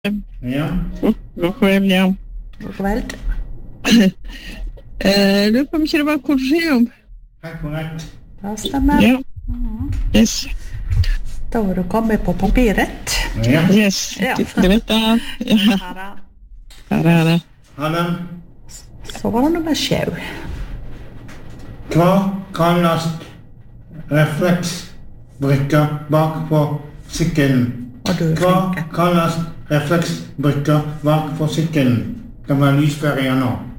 Ja, God kveld, ja. God kveld. Lurer på om ikke det var kolosseum. helt korrekt. Det stemmer. Ja. Yes. Da var du kommet på papiret. Ja, Yes. Ja. Du vet det. Ja. Her da. Her er det. ha den. Så var det nummer 7. Hva kalles refleksbrikka bak på sykkelen? Og du er Hva flink. kalles refleksbrikka bak på sykkelen? Det var lysføre igjen nå.